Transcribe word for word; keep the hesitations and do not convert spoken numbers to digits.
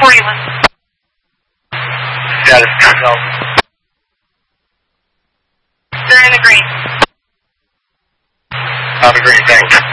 forty-one. Status control. They're in the green. On the green, thanks.